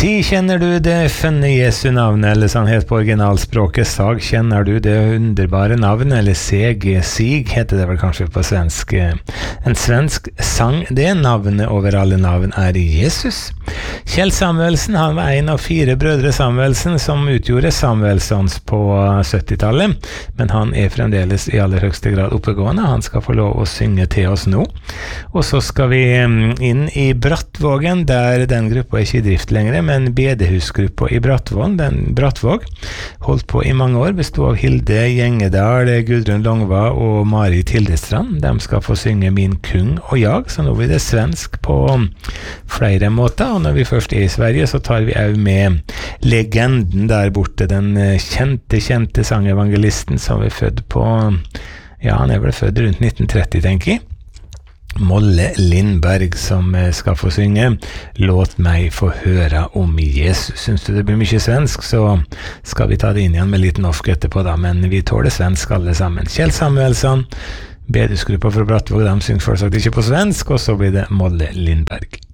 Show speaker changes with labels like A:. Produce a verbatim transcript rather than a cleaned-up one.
A: Si, kjenner du det funne Jesu navn, eller som han het på originalspråket, Sag, kjenner du det underbare navn, eller Seg, Sig, heter det vel kanskje på svensk. En svensk sang, det navnet over alle navn er Jesus. Kjell Samuelsen, han var en av fire brødre Samuelsen som utgjorde Samuelsons på syttitallet, men han er fremdeles i aller høyeste grad oppegående. Han skal få lov å synge til oss nå. Og så skal vi inn i Brattvågen, der den gruppa er ikke i drift lenger, men bedehusgruppa i Brattvåg, den Brattvåg, holdt på i mange år, bestod av Hilde Gjengedal, Gudrun Longva og Marit Hildestrand. De skal få synge Min kung og jag, så nå blir det svensk på flere måter, og når vi først er i Sverige, så tar vi også med legenden der borte, den kjente, kjente sangevangelisten som er født på, ja, han er vel født rundt nitten tretti, tenker jeg. Molle Lindberg som skal få synge Låt meg få høre om Jesus. Syns du det blir mye svensk, så skal vi ta det inn igjen med litt norsk etterpå da, men vi tåler svensk alle sammen. Kjell Samuelsson, bedehusgruppa fra Brattvåg, de synger selvsagt ikke på svensk, og så blir det Molle Lindberg.